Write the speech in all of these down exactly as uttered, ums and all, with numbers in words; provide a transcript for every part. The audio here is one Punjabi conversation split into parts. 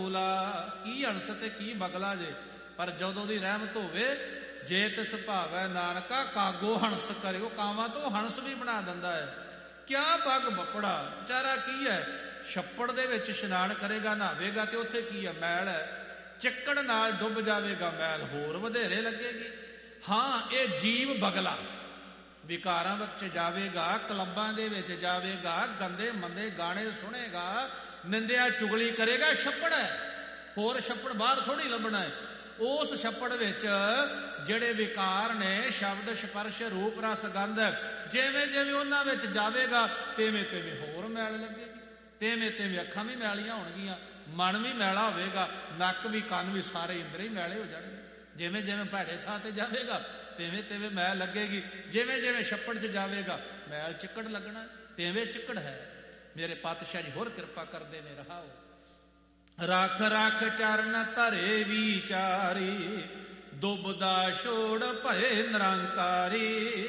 ਕੀ ਹੰਸ ਤੇ ਕੀ ਬਗਲਾ ਜੇ, ਪਰ ਜਦੋਂ ਦੀ ਰਹਿਮਤ ਹੋਵੇ ਜੇ ਤਿਸ ਭਾਵੈ ਨਾਨਕਾ ਕਾਗੋ ਹੰਸ ਕਰਿਓ। ਕਾਵਾਂ ਤੋਂ ਹੰਸ ਵੀ ਬਣਾ ਦਿੰਦਾ ਹੈ। ਕਿਆ ਪੱਗ ਬੱਪੜਾ ਵਿਚਾਰਾ ਕੀ ਹੈ, ਛੱਪੜ ਦੇ ਵਿੱਚ ਇਸ਼ਨਾਨ ਕਰੇਗਾ, ਨਹਾਵੇਗਾ ਤੇ ਉੱਥੇ ਕੀ ਹੈ, ਮੈਲ ਹੈ। ਚਿੱਕੜ ਨਾਲ ਡੁੱਬ ਜਾਵੇਗਾ, ਮੈਲ ਹੋਰ ਵਧੇਰੇ ਲੱਗੇਗੀ। ਹਾਂ, ਇਹ ਜੀਵ ਬਗਲਾ ਵਿਕਾਰਾਂ ਵਿੱਚ ਜਾਵੇਗਾ, ਕਲੱਬਾਂ ਦੇ ਵਿੱਚ ਜਾਵੇਗਾ, ਗੰਦੇ ਮੰਦੇ ਗਾਣੇ ਸੁਣੇਗਾ, ਨਿੰਦਿਆ ਚੁਗਲੀ ਕਰੇਗਾ। ਛੱਪੜ ਹੈ, ਹੋਰ ਛੱਪੜ ਬਾਹਰ ਥੋੜ੍ਹੀ ਲੱਭਣਾ ਹੈ। ਉਸ ਛੱਪੜ ਵਿੱਚ ਜਿਹੜੇ ਵਿਕਾਰ ਨੇ, ਸ਼ਬਦ ਸਪਰਸ਼ ਰੂਪ ਰਸ ਗੰਧ, ਜਿਵੇਂ ਜਿਵੇਂ ਉਹਨਾਂ ਵਿੱਚ ਜਾਵੇਗਾ ਤਿਵੇਂ ਤਿਵੇਂ ਹੋਰ ਮੈਲ ਲੱਗੇਗੀ, ਤਿਵੇਂ ਤਿਵੇਂ ਅੱਖਾਂ ਵੀ ਮੈਲੀਆਂ ਹੋਣਗੀਆਂ, ਮਨ ਵੀ ਮੈਲਾ ਹੋਵੇਗਾ, ਨੱਕ ਵੀ, ਕੰਨ ਵੀ, ਸਾਰੇ ਇੰਦਰੀ ਮੈਲੇ ਹੋ ਜਾਣਗੇ। ਜਿਵੇਂ ਜਿਵੇਂ ਭੈੜੇ ਥਾਂ ਤੇ ਜਾਵੇਗਾ ਤਿਵੇਂ ਤਿਵੇਂ ਮੈਲ ਲੱਗੇਗੀ। ਜਿਵੇਂ ਜਿਵੇਂ ਛੱਪੜ 'ਚ ਜਾਵੇਗਾ ਮੈਲ ਚਿੱਕੜ ਲੱਗਣਾ, ਤਿਵੇਂ ਚਿੱਕੜ ਹੈ। ਮੇਰੇ ਪਾਤਸ਼ਾਹ ਜੀ ਹੋਰ ਕਿਰਪਾ ਕਰਦੇ ਨੇ। ਰਹਾਓ ਰੱਖ ਰੱਖ ਚਰਨ ਧਰੇ ਵਿਚਾਰੀ, ਦੁਬਦਾ ਛੋੜ ਭਏ ਨਿਰੰਕਾਰੀ।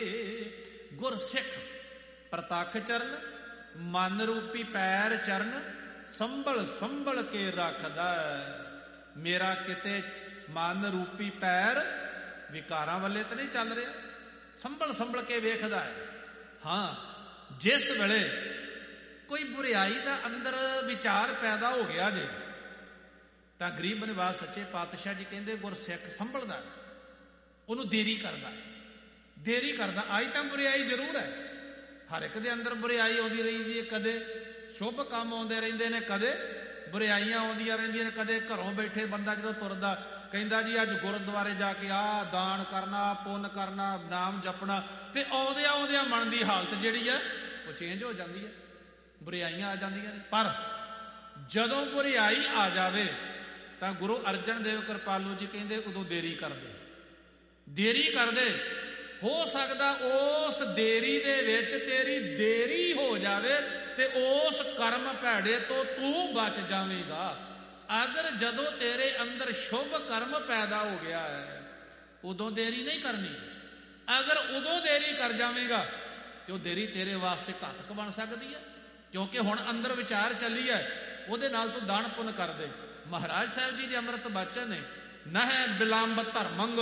ਗੁਰਸਿੱਖ ਪ੍ਰਤੱਖ ਚਰਨ, ਮਨ ਰੂਪੀ ਪੈਰ ਚਰਨ, ਸੰਭਲ ਸੰਭਲ ਕੇ ਰੱਖਦਾ। ਮੇਰਾ ਕਿਤੇ ਮਨ ਰੂਪੀ ਪੈਰ ਵਿਕਾਰਾਂ ਵੱਲੇ ਤਾਂ ਨਹੀਂ ਚੱਲ ਰਿਹਾ, ਸੰਭਲ ਸੰਭਲ ਕੇ ਵੇਖਦਾ ਹੈ। ਹਾਂ, ਜਿਸ ਵੇਲੇ ਕੋਈ ਬੁਰਿਆਈ ਦਾ ਅੰਦਰ ਵਿਚਾਰ ਪੈਦਾ ਹੋ ਗਿਆ ਜੇ, ਤਾਂ ਗਰੀਬ ਨਿਵਾਸ ਸੱਚੇ ਪਾਤਸ਼ਾਹ ਜੀ ਕਹਿੰਦੇ ਗੁਰਸਿੱਖ ਸੰਭਲਦਾ, ਉਹਨੂੰ ਦੇਰੀ ਕਰਦਾ, ਦੇਰੀ ਕਰਦਾ। ਆਈ ਤਾਂ ਬੁਰਿਆਈ ਜ਼ਰੂਰ ਹੈ, ਹਰ ਇੱਕ ਦੇ ਅੰਦਰ ਬੁਰਿਆਈ ਆਉਂਦੀ ਰਹਿੰਦੀ ਹੈ। ਕਦੇ ਸ਼ੁਭ ਕੰਮ ਆਉਂਦੇ ਰਹਿੰਦੇ ਨੇ, ਕਦੇ ਬੁਰਿਆਈਆਂ ਆਉਂਦੀਆਂ ਰਹਿੰਦੀਆਂ ਨੇ। ਕਦੇ ਘਰੋਂ ਬੈਠੇ ਬੰਦਾ ਜਦੋਂ ਤੁਰਦਾ ਕਹਿੰਦਾ ਜੀ ਅੱਜ ਗੁਰਦੁਆਰੇ ਜਾ ਕੇ ਆਹ ਦਾਨ ਕਰਨਾ, ਪੁੰਨ ਕਰਨਾ, ਨਾਮ ਜਪਣਾ, ਤੇ ਆਉਂਦਿਆਂ ਆਉਂਦਿਆਂ ਮਨ ਦੀ ਹਾਲਤ ਜਿਹੜੀ ਹੈ ਉਹ ਚੇਂਜ ਹੋ ਜਾਂਦੀ ਹੈ, ਬੁਰਿਆਈਆਂ ਆ ਜਾਂਦੀਆਂ ਨੇ। ਪਰ ਜਦੋਂ ਬੁਰਿਆਈ ਆ ਜਾਵੇ ਤਾਂ ਗੁਰੂ ਅਰਜਨ ਦੇਵ ਕਿਰਪਾਲੂ ਜੀ ਕਹਿੰਦੇ ਉਦੋਂ ਦੇਰੀ ਕਰਦੇ, ਦੇਰੀ ਕਰਦੇ। ਹੋ ਸਕਦਾ ਉਸ ਦੇਰੀ ਦੇ ਵਿੱਚ ਤੇਰੀ ਦੇਰੀ ਹੋ ਜਾਵੇ ਤੇ ਉਸ ਕਰਮ ਭੈੜੇ ਤੋਂ ਤੂੰ ਬਚ ਜਾਵੇਂਗਾ। ਅਗਰ ਜਦੋਂ ਤੇਰੇ ਅੰਦਰ ਸ਼ੁਭ ਕਰਮ ਪੈਦਾ ਹੋ ਗਿਆ ਹੈ ਉਦੋਂ ਦੇਰੀ ਨਹੀਂ ਕਰਨੀ। ਅਗਰ ਉਦੋਂ ਦੇਰੀ ਕਰ ਜਾਵੇਂਗਾ ਤੇ ਉਹ ਦੇਰੀ ਤੇਰੇ ਵਾਸਤੇ ਘਾਤਕ ਬਣ ਸਕਦੀ ਹੈ, ਕਿਉਂਕਿ ਹੁਣ ਅੰਦਰ ਵਿਚਾਰ ਚੱਲੀ ਹੈ, ਉਹਦੇ ਨਾਲ ਤੂੰ ਦਾਨ ਪੁੰਨ ਕਰ ਦੇ। ਮਹਾਰਾਜ ਸਾਹਿਬ ਜੀ ਦੇ ਅੰਮ੍ਰਿਤ ਬਚਨ ਨੇ, ਨਹਿ ਬਿਲੰਬ ਧਰਮੰਗ।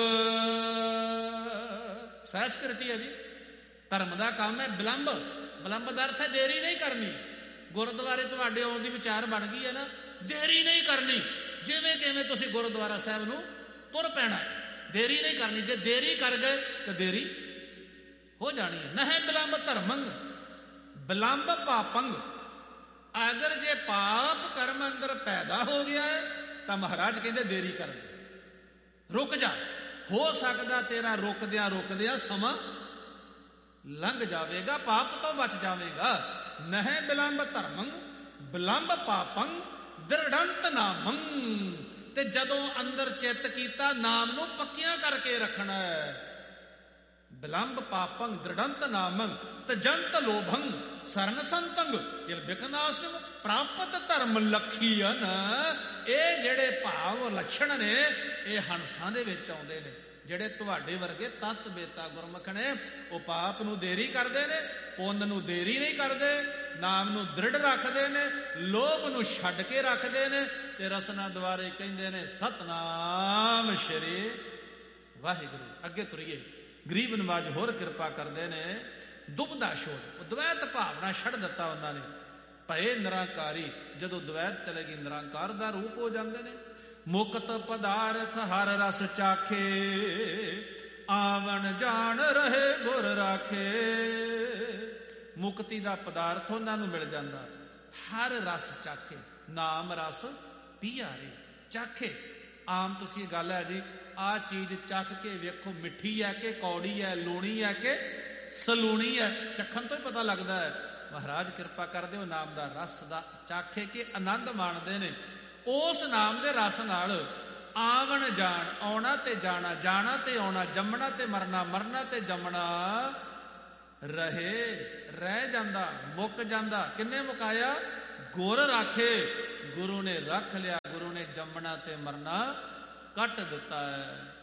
ਸੰਸਕ੍ਰਿਤੀ ਹੈ ਜੀ, ਧਰਮ ਦਾ ਕੰਮ ਹੈ ਬਿਲੰਬ। ਬਿਲੰਬ ਦਾ ਅਰਥ ਹੈ ਦੇਰੀ ਨਹੀਂ ਕਰਨੀ। ਗੁਰਦੁਆਰੇ ਤੁਹਾਡੇ ਆਉਣ ਦੀ ਵਿਚਾਰ ਬਣ ਗਈ ਹੈ ਨਾ, ਦੇਰੀ ਨਹੀਂ ਕਰਨੀ। ਜਿਵੇਂ ਕਿਵੇਂ ਤੁਸੀਂ ਗੁਰਦੁਆਰਾ ਸਾਹਿਬ ਨੂੰ ਤੁਰ ਪੈਣਾ, ਦੇਰੀ ਨਹੀਂ ਕਰਨੀ। ਜੇ ਦੇਰੀ ਕਰ ਗਏ ਤਾਂ ਦੇਰੀ ਹੋ ਜਾਣੀ ਹੈ। ਨਹਿ ਬਿਲੰਬ ਧਰਮੰਗ, ਬਿਲੰਬ ਪਾਪੰਗ। ਅਗਰ ਜੇ ਪਾਪ ਕਰਮ ਅੰਦਰ ਪੈਦਾ ਹੋ ਗਿਆ ਹੈ ਤਾਂ ਮਹਾਰਾਜ ਕਹਿੰਦੇ ਦੇਰੀ ਕਰ ਦੇ, ਰੁਕ ਜਾ। ਹੋ ਸਕਦਾ ਤੇਰਾ ਰੁਕਦਿਆਂ ਰੁਕਦਿਆਂ ਸਮਾਂ ਲੰਘ ਜਾਵੇਗਾ, ਪਾਪ ਤੋਂ ਬਚ ਜਾਵੇਗਾ। ਨਹਿ ਬਿਲੰਬ ਧਰਮੰਗ ਬਿਲੰਬ ਪਾਪੰਗ ਦ੍ਰਿੜੰਤ ਨਾਮੰ। ਤੇ ਜਦੋਂ ਅੰਦਰ ਚਿੱਤ ਕੀਤਾ ਨਾਮ ਨੂੰ ਪੱਕਿਆਂ ਕਰਕੇ ਰੱਖਣਾ ਹੈ। ਬਿਲੰਬ ਪਾਪੰਗ ਦ੍ਰਿੜੰਤ ਨਾਮੰ ਤਜੰਤ ਲੋਭੰ ਸਰਨ ਸੰਤੰਗ ਕਿਲ ਬਿਕਨਾਸਮ ਪ੍ਰਾਪਤ ਧਰਮ ਲਖੀਅਨ। ਇਹ ਜਿਹੜੇ ਭਾਵ ਲੱਛਣ ਨੇ ਇਹ ਹੰਸਾਂ ਦੇ ਵਿੱਚ ਆਉਂਦੇ ਨੇ। ਜਿਹੜੇ ਤੁਹਾਡੇ ਵਰਗੇ ਤਤ ਬੇਤਾ ਗੁਰਮੁਖ ਨੇ ਉਹ ਪਾਪ ਨੂੰ ਦੇਰੀ ਕਰਦੇ ਨੇ, ਪੁੰਨ ਨੂੰ ਦੇਰੀ ਨਹੀਂ ਕਰਦੇ, ਨਾਮ ਨੂੰ ਦ੍ਰਿੜ ਰੱਖਦੇ ਨੇ, ਲੋਭ ਨੂੰ ਛੱਡ ਕੇ ਰੱਖਦੇ ਨੇ, ਤੇ ਰਸਨਾ ਦੁਆਰੇ ਕਹਿੰਦੇ ਨੇ ਸਤਨਾਮ ਸ਼੍ਰੀ ਵਾਹਿਗੁਰੂ। ਅੱਗੇ ਤੁਰੀਏ। ਗਰੀਬ ਨਵਾਜ ਹੋਰ ਕਿਰਪਾ ਕਰਦੇ ਨੇ। ਦੁਬਦਾ ਛੋੜ, ਦਵੈਤ ਭਾਵਨਾ ਛੱਡ ਦਿੱਤਾ ਉਹਨਾਂ ਨੇ। ਭਏ ਨਿਰੰਕਾਰੀ, ਜਦੋਂ ਦਵੈਤ ਚਲੇਗੀ ਨਿਰੰਕਾਰ ਦਾ ਰੂਪ ਹੋ ਜਾਂਦੇ ਨੇ। ਮੁਕਤ ਪਦਾਰਥ ਹਰ ਰਸ ਚਾਖੇ, ਆਵਣ ਜਾਣ ਰਹੇ ਗੁਰ ਰਾਖੇ। ਮੁਕਤੀ ਦਾ ਪਦਾਰਥ ਉਹਨਾਂ ਨੂੰ ਮਿਲ ਜਾਂਦਾ। ਹਰ ਰਸ ਚਾਖੇ, ਨਾਮ ਰਸ ਪੀਆਰੇ। ਚਾਖੇ, ਆਮ ਤੁਸੀਂ ਗੱਲ ਹੈ ਜੀ, ਆਹ ਚੀਜ਼ ਚੱਖ ਕੇ ਵੇਖੋ ਮਿੱਠੀ ਹੈ ਕਿ ਕੌੜੀ ਹੈ, ਲੂਣੀ ਹੈ ਕਿ ਸਲੂਣੀ ਹੈ, ਚੱਖਣ ਤੋਂ ਹੀ ਪਤਾ ਲੱਗਦਾ ਹੈ। ਮਹਾਰਾਜ ਕਿਰਪਾ ਕਰਦੇ ਹੋ ਨਾਮ ਦਾ ਰਸ ਦਾ ਚਾਖੇ ਕੇ ਆਨੰਦ ਮਾਣਦੇ ਨੇ। ਉਸ ਨਾਮ ਦੇ ਰਸ ਨਾਲ ਆਵਣ ਜਾਣ, ਆਉਣਾ ਤੇ ਜਾਣਾ, ਜਾਣਾ ਤੇ ਆਉਣਾ, ਜੰਮਣਾ ਤੇ ਮਰਨਾ, ਮਰਨਾ ਤੇ ਜੰਮਣਾ ਰਹੇ, ਰਹਿ ਜਾਂਦਾ, ਮੁੱਕ ਜਾਂਦਾ। ਕਿੰਨੇ ਮੁਕਾਇਆ? ਗੁਰ ਰਾਖੇ। ਗੁਰੂ ਨੇ ਰੱਖ ਲਿਆ, ਗੁਰੂ ਨੇ ਜੰਮਣਾ ਤੇ ਮਰਨਾ ਕੱਟ ਦਿੱਤਾ ਹੈ।